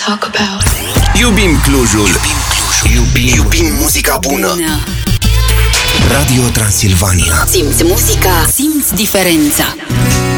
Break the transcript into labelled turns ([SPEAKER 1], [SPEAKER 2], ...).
[SPEAKER 1] talk about.
[SPEAKER 2] Iubim Clujul. Iubim muzica bună. Radio Transilvania.
[SPEAKER 3] Simți muzica, simți diferența.